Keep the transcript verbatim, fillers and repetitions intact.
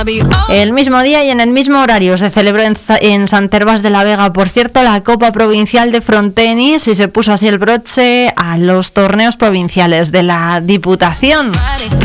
El mismo día y en el mismo horario se celebró en, en Sant Hervás de la Vega, por cierto, la Copa Provincial de Frontenis y se puso así el broche a los torneos provinciales de la Diputación.